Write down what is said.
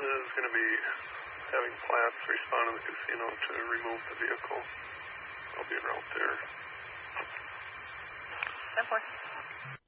is going to be having Platts respond to the casino to remove the vehicle. I'll be en route there. 10-4.